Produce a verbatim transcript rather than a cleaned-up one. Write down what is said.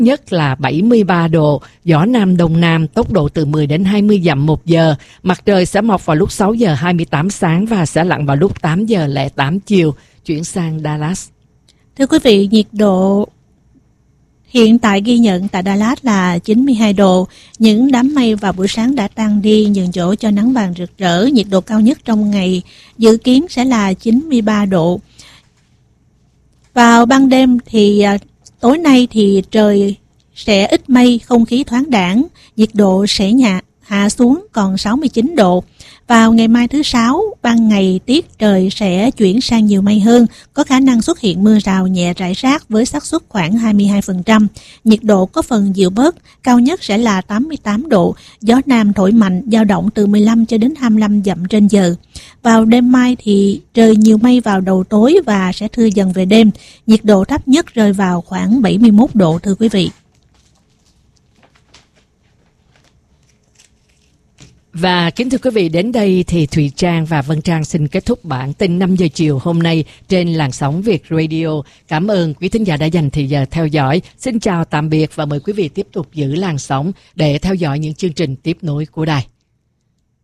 nhất là bảy mươi ba độ, gió Nam Đông Nam, tốc độ từ mười đến hai mươi dặm một giờ. Mặt trời sẽ mọc vào lúc sáu giờ hai mươi tám sáng và sẽ lặn vào lúc tám giờ lẻ tám chiều. Chuyển sang Dallas. Thưa quý vị, nhiệt độ hiện tại ghi nhận tại Dallas là chín mươi hai độ. Những đám mây vào buổi sáng đã tan đi, nhường chỗ cho nắng vàng rực rỡ. Nhiệt độ cao nhất trong ngày dự kiến sẽ là chín mươi ba độ. Vào ban đêm thì tối nay thì trời sẽ ít mây, không khí thoáng đãng, nhiệt độ sẽ nhẹ hạ xuống còn sáu mươi chín độ. Vào ngày mai thứ Sáu, ban ngày tiết trời sẽ chuyển sang nhiều mây hơn, có khả năng xuất hiện mưa rào nhẹ rải rác với xác suất khoảng hai mươi hai phần trăm. Nhiệt độ có phần dịu bớt, cao nhất sẽ là tám mươi tám độ, gió Nam thổi mạnh, dao động từ mười lăm cho đến hai mươi lăm dặm trên giờ. Vào đêm mai thì trời nhiều mây vào đầu tối và sẽ thưa dần về đêm, nhiệt độ thấp nhất rơi vào khoảng bảy mươi mốt độ thưa quý vị. Và kính thưa quý vị, đến đây thì Thùy Trang và Vân Trang xin kết thúc bản tin năm giờ chiều hôm nay trên làn sóng Việt Radio. Cảm ơn quý thính giả đã dành thời giờ theo dõi. Xin chào tạm biệt và mời quý vị tiếp tục giữ làn sóng để theo dõi những chương trình tiếp nối của đài.